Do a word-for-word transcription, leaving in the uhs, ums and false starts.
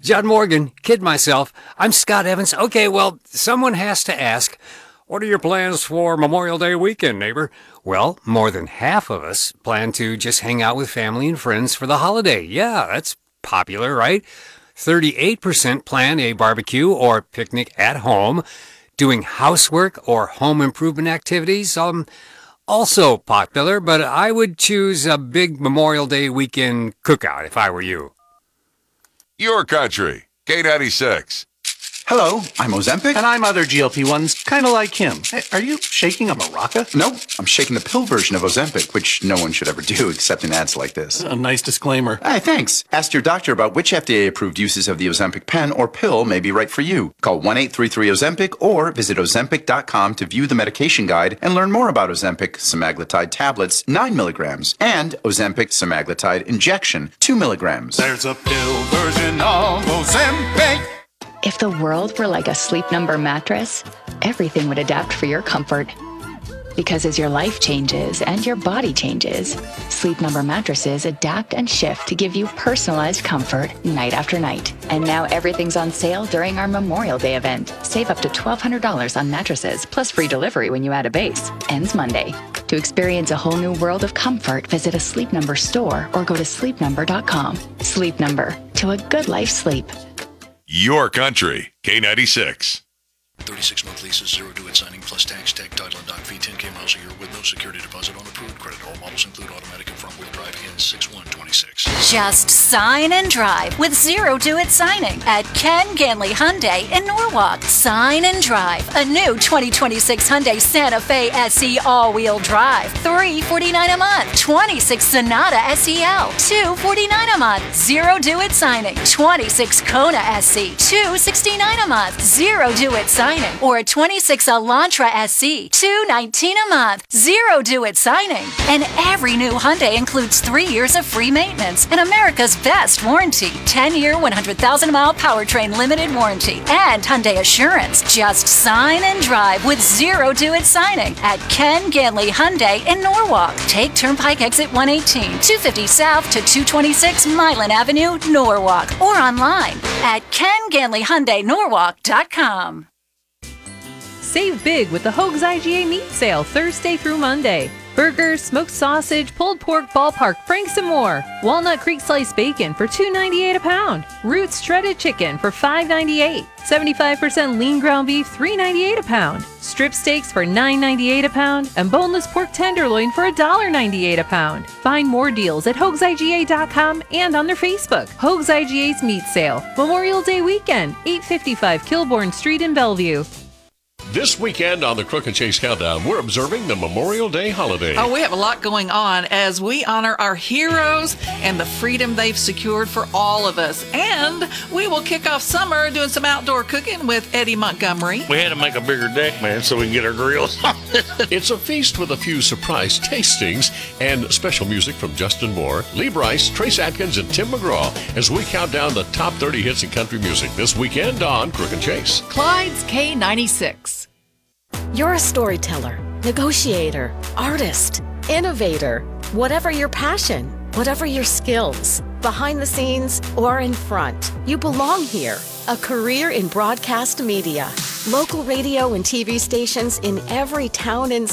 Judd Morgan, kid myself. I'm Scott Evans. Okay, well, someone has to ask, what are your plans for Memorial Day weekend, neighbor? Well, more than half of us plan to just hang out with family and friends for the holiday. Yeah, that's popular, right? thirty-eight percent plan a barbecue or picnic at home. Doing housework or home improvement activities, um, also popular, but I would choose a big Memorial Day weekend cookout if I were you. Your country, K ninety-six. Hello, I'm Ozempic. And I'm other G L P ones, kind of like him. Hey, are you shaking a maraca? No, I'm shaking the pill version of Ozempic, which no one should ever do except in ads like this. A nice disclaimer. Hey, thanks. Ask your doctor about which F D A-approved uses of the Ozempic pen or pill may be right for you. Call one eight three three Ozempic or visit ozempic dot com to view the medication guide and learn more about Ozempic semaglutide tablets, nine milligrams, and Ozempic semaglutide injection, two milligrams. There's a pill version of Ozempic. If the world were like a Sleep Number mattress, everything would adapt for your comfort. Because as your life changes and your body changes, Sleep Number mattresses adapt and shift to give you personalized comfort night after night. And now everything's on sale during our Memorial Day event. Save up to twelve hundred dollars on mattresses, plus free delivery when you add a base. Ends Monday. To experience a whole new world of comfort, visit a Sleep Number store or go to sleep number dot com. Sleep Number. To a good life sleep. Your country, K ninety-six. thirty-six month leases, zero due at signing, plus tax, tag, title, and doc fee, ten K miles a year with no security deposit on approved credit. All models include automatic and front-wheel drive in six one twenty-six. Just sign and drive with zero due at signing at Ken Ganley Hyundai in Norwalk. Sign and drive a new twenty twenty-six Hyundai Santa Fe S E all-wheel drive, three forty-nine a month. twenty-six Sonata S E L, two forty-nine a month. Zero due at signing. twenty-six Kona S E, two sixty-nine a month. Zero due at signing. Or a twenty-six Elantra S E, two nineteen a month. Zero due at signing. And every new Hyundai includes three years of free maintenance and America's best warranty. ten-year, one hundred thousand mile powertrain limited warranty. And Hyundai Assurance. Just sign and drive with zero due at signing at Ken Ganley Hyundai in Norwalk. Take Turnpike exit one eighteen, two fifty South to two twenty-six Milan Avenue, Norwalk. Or online at ken ganley hyundai norwalk dot com. Save big with the Hoag's I G A meat sale Thursday through Monday. Burgers, smoked sausage, pulled pork, ballpark, franks, and more. Walnut Creek sliced bacon for two ninety-eight a pound. Roots shredded chicken for five ninety-eight. seventy-five percent lean ground beef, three ninety-eight a pound. Strip steaks for nine ninety-eight a pound. And boneless pork tenderloin for one ninety-eight a pound. Find more deals at hoags I G A dot com and on their Facebook. Hoags I G A's meat sale. Memorial Day weekend, eight fifty-five Kilbourne Street in Bellevue. This weekend on the Crook and Chase Countdown, we're observing the Memorial Day holiday. Oh, we have a lot going on as we honor our heroes and the freedom they've secured for all of us. And we will kick off summer doing some outdoor cooking with Eddie Montgomery. We had to make a bigger deck, man, so we can get our grills. It's a feast with a few surprise tastings and special music from Justin Moore, Lee Bryce, Trace Atkins, and Tim McGraw as we count down the top thirty hits in country music this weekend on Crook and Chase. Clyde's K ninety-six. You're a storyteller, negotiator, artist, innovator. Whatever your passion, whatever your skills, behind the scenes or in front, you belong here. A career in broadcast media. Local radio and T V stations in every town and